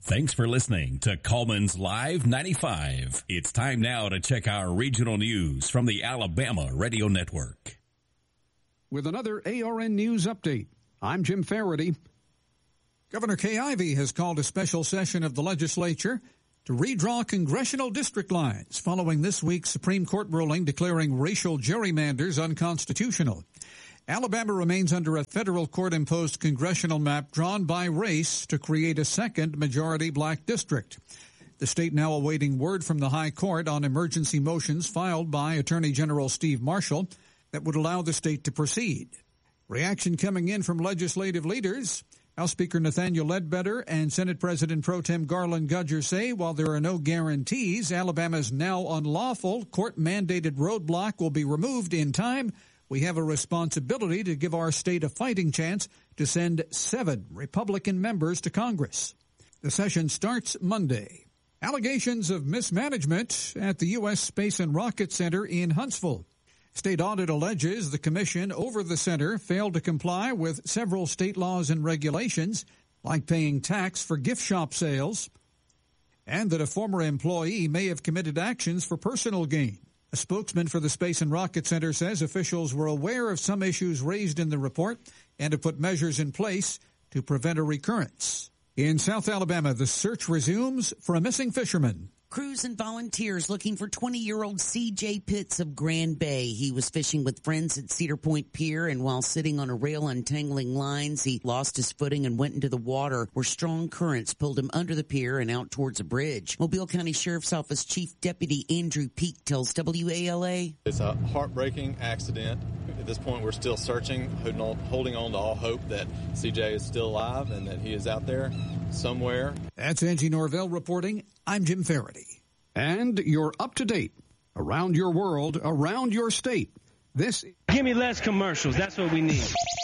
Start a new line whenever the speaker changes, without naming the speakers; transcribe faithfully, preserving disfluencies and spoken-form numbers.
Thanks for listening to Coleman's Live ninety-five. It's time now to check our regional news from the Alabama Radio Network.
With another A R N News update, I'm Jim Faraday. Governor Kay Ivey has called a special session of the legislature to redraw congressional district lines following this week's Supreme Court ruling declaring racial gerrymanders unconstitutional. Alabama remains under a federal court-imposed congressional map drawn by race to create a second majority black district. The state now awaiting word from the High Court on emergency motions filed by Attorney General Steve Marshall that would allow the state to proceed. Reaction coming in from legislative leaders. House Speaker Nathaniel Ledbetter and Senate President Pro Tem Garland Gudger say while there are no guarantees, Alabama's now unlawful court-mandated roadblock will be removed in time. We have a responsibility to give our state a fighting chance to send seven Republican members to Congress. The session starts Monday. Allegations of mismanagement at the U S Space and Rocket Center in Huntsville. State audit alleges the commission over the center failed to comply with several state laws and regulations, like paying tax for gift shop sales, and that a former employee may have committed actions for personal gain. A spokesman for the Space and Rocket Center says officials were aware of some issues raised in the report and have put measures in place to prevent a recurrence. In South Alabama, the search resumes for a missing fisherman.
Crews and volunteers looking for twenty-year-old C J Pitts of Grand Bay. He was fishing with friends at Cedar Point Pier, and while sitting on a rail untangling lines, he lost his footing and went into the water where strong currents pulled him under the pier and out towards a bridge. Mobile County Sheriff's Office Chief Deputy Andrew Peak tells W A L A.
It's a heartbreaking accident. At this point, we're still searching, holding on, holding on to all hope that C J is still alive and that he is out there somewhere.
That's Angie Norvell reporting. I'm Jim Faraday. And you're up to date. Around your world, around your state. This.
Give me less commercials. That's what we need.